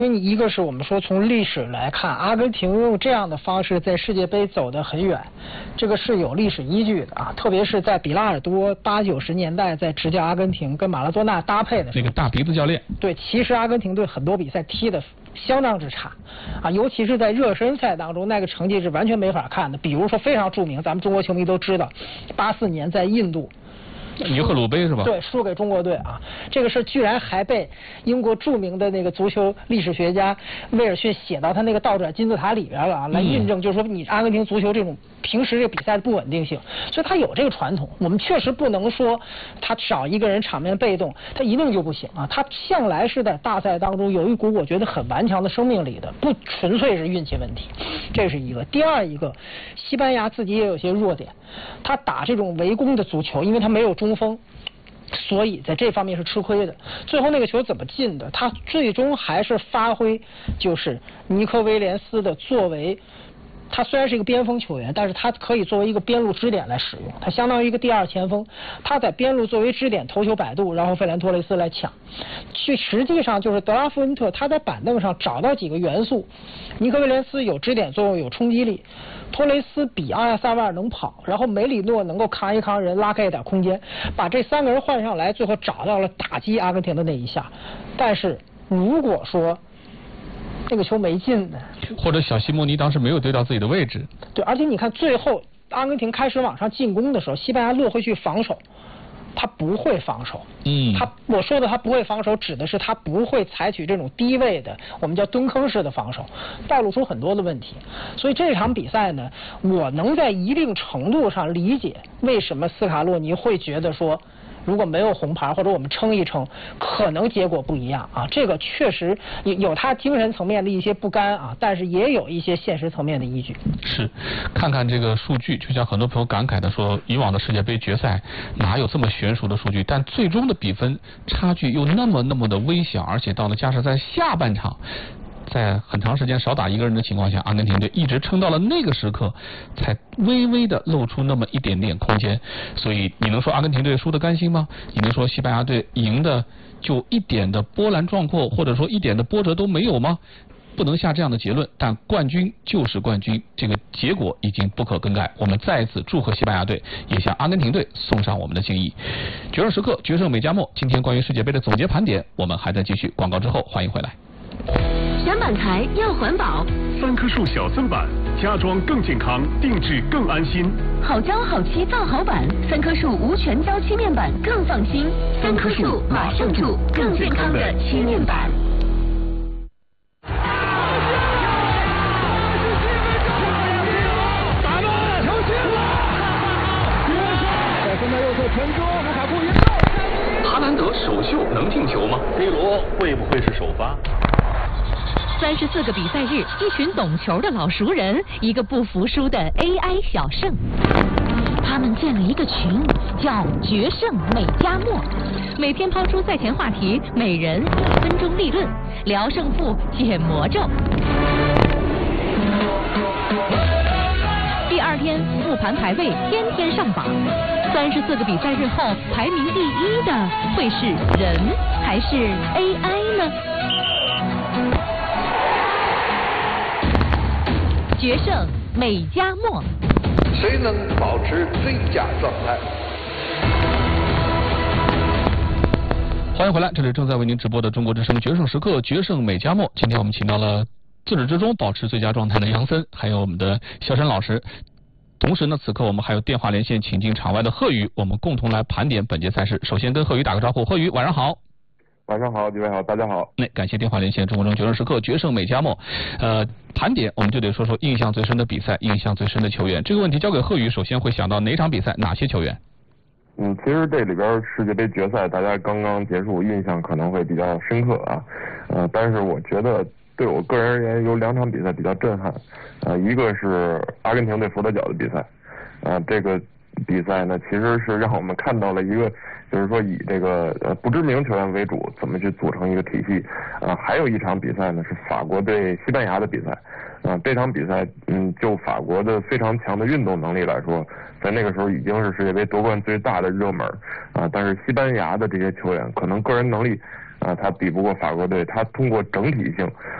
因为一个是我们说从历史来看，阿根廷用这样的方式在世界杯走得很远，这个是有历史依据的啊。特别是在比拉尔多80、90年代在执教阿根廷跟马拉多纳搭配的时候， 那个大鼻子教练。 对，其实阿根廷队很多比赛踢得相当之差啊，尤其是在热身赛当中，那个成绩是完全没法看的。比如说非常著名，咱们中国球迷都知道，84年在印度。 尼赫鲁杯是吧？ 对，输给中国队啊！这个事居然还被英国著名的那个足球历史学家威尔逊写到他那个倒转金字塔里边了啊，来印证就是说你阿根廷足球这种平时这个比赛的不稳定性，所以他有这个传统。我们确实不能说他少一个人场面被动，他一定就不行啊！他向来是在大赛当中有一股我觉得很顽强的生命力的，不纯粹是运气问题。这是一个。第二一个，西班牙自己也有些弱点，他打这种围攻的足球，因为他没有中锋，所以在这方面是吃亏的。最后那个球怎么进的？他最终还是发挥就是尼科威廉斯的作为。他虽然是一个边锋球员，但是他可以作为一个边路支点来使用，他相当于一个第二前锋，他在边路作为支点头球摆渡，然后费兰托雷斯来抢。实际上就是德拉夫恩特他在板凳上找到几个元素，尼科威廉斯有支点作用，有冲击力，托雷斯比阿亚萨瓦尔能跑，然后梅里诺能够扛一扛人，拉开一点空间，把这3个人换上来，最后找到了打击阿根廷的那一下。但是如果说那个球没进的， 或者小西莫尼当时没有对到自己的位置。 对，而且你看最后阿根廷开始往上进攻的时候，西班牙落回去防守，他不会防守。我说的他不会防守，指的是他不会采取这种低位的我们叫蹲坑式的防守，暴露出很多的问题。所以这场比赛呢，我能在一定程度上理解为什么斯卡洛尼会觉得说，如果没有红牌或者我们撑一撑，可能结果不一样啊。这个确实有他精神层面的一些不甘啊，但是也有一些现实层面的依据。 是，看看这个数据，就像很多朋友感慨的说，以往的世界杯决赛哪有这么悬殊的数据？但最终的比分差距又那么的微小，而且到了加时赛下半场，在很长时间少打一个人的情况下，阿根廷队一直撑到了那个时刻，才微微的露出那么一点点空间。所以你能说阿根廷队输得甘心吗？你能说西班牙队赢的就一点的波澜壮阔，或者说一点的波折都没有吗？不能下这样的结论，但冠军就是冠军，这个结果已经不可更改。我们再次祝贺西班牙队，也向阿根廷队送上我们的敬意。决胜时刻，决胜美加墨。今天关于世界杯的总结盘点，我们还在继续。广告之后，欢迎回来。 闪板材要环保 ，3棵树小增版，家装更健康，定制更安心。 好胶好漆造好板，3棵树无全胶漆面板更放心。3棵树马上住更健康的漆面板。 哈兰德首秀能进球吗 ？C 罗会不会是首发 ？34个比赛日，一群懂球的老熟人，一个不服输的 AI 小胜。他们建了一个群，叫“决胜美加墨”，每天抛出赛前话题，每人1分钟立论，聊胜负，解魔咒。第2天复盘排位，天天上榜。34个比赛日后，排名第1的会是人还是 AI 呢？决胜美加墨， 谁能保持最佳状态？ 欢迎回来，这里正在为您直播的中国之声决胜时刻，决胜美加墨。今天我们请到了自始至终保持最佳状态的杨森，还有我们的肖山老师。同时呢，此刻我们还有电话连线请进场外的贺宇，我们共同来盘点本届赛事。首先跟贺宇打个招呼，贺宇晚上好。 晚上好，几位好，大家好。 感谢电话连线中国中决胜时刻决胜美加墨。盘点我们就得说说印象最深的比赛，印象最深的球员。这个问题交给贺宇，首先会想到哪场比赛，哪些球员？ 其实这里边世界杯决赛大家刚刚结束，印象可能会比较深刻啊。但是我觉得对我个人而言有2场比赛比较震撼。一个是阿根廷对佛得角的比赛。这个比赛呢，其实是让我们看到了一个，就是说以这个不知名球员为主，怎么去组成一个体系。还有一场比赛呢是法国对西班牙的比赛。这场比赛，就法国的非常强的运动能力来说，在那个时候已经是世界杯夺冠最大的热门。但是西班牙的这些球员可能个人能力他比不过法国队，他通过整体性